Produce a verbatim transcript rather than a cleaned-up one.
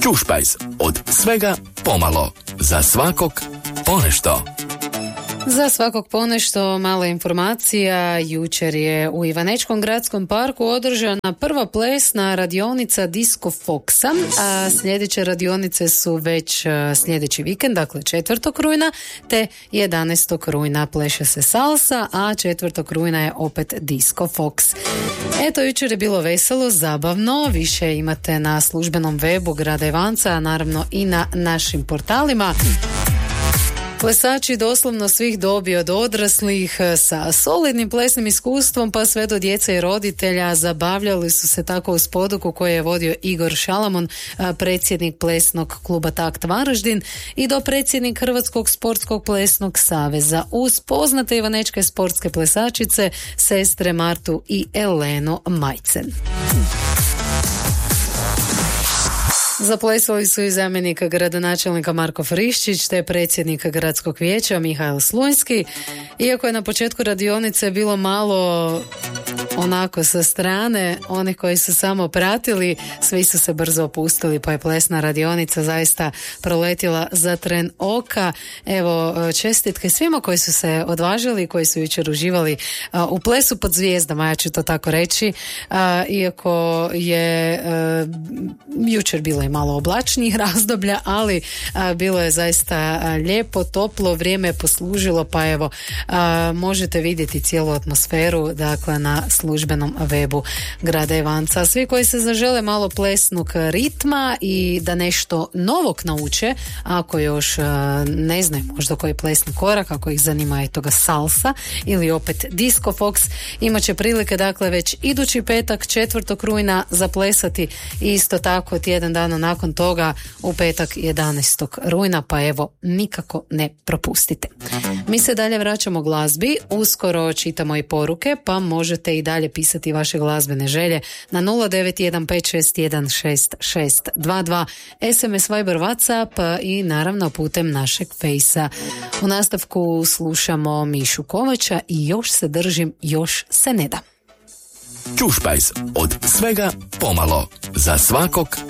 Ćušpajz, od svega pomalo, za svakog ponešto. Za svakog ponešto mala informacija. Jučer je u Ivanečkom gradskom parku održana prva plesna radionica Disco Foxa, a sljedeće radionice su već sljedeći vikend, dakle četvrtog rujna, te jedanaestog rujna pleše se salsa, a četvrtog rujna je opet Disco Fox. Eto, jučer je bilo veselo, zabavno, više imate na službenom webu Grada Ivanca, a naravno i na našim portalima. Plesači doslovno svih dobi, od odraslih sa solidnim plesnim iskustvom pa sve do djece i roditelja, zabavljali su se tako uz poduku koju je vodio Igor Šalamon, predsjednik plesnog kluba Takt Varaždin, i do predsjednik Hrvatskog sportskog plesnog saveza, uz poznate ivanečke sportske plesačice, sestre Martu i Elenu Majcen. Zaplesali su i zamjenik gradonačelnika Marko Friščić te predsjednik gradskog vijeća Mihael Slunjski. Iako je na početku radionice bilo malo onako sa strane, oni koji su samo pratili, svi su se brzo opustili, pa je plesna radionica zaista proletjela za tren oka. Evo, čestitke svima koji su se odvažili, koji su jučer uživali u plesu pod zvijezdama, ja ću to tako reći, iako je jučer bilo i malo oblačnijih razdoblja, ali a, bilo je zaista a, lijepo, toplo, vrijeme je poslužilo, pa evo a, možete vidjeti cijelu atmosferu, dakle, na službenom webu Grada Ivanca. Svi koji se zažele malo plesnog ritma i da nešto novog nauče, ako još a, ne znaju možda koji plesni korak, ako ih zanima eto ga salsa ili opet Disco Fox, imat će prilike, dakle, već idući petak četvrtog rujna zaplesati, i isto tako tjedan dana nakon toga u petak jedanaestog rujna, pa evo nikako ne propustite. Mi se dalje vraćamo glazbi, uskoro čitamo i poruke, pa možete i dalje pisati vaše glazbene želje na nula devet jedan pet šest jedan šest šest dva dva, es em es, Viber, WhatsApp i naravno putem našeg fejsa. U nastavku slušamo Mišu Kovača i Još se držim, još se ne da. Ćušpajz, od svega pomalo, za svakog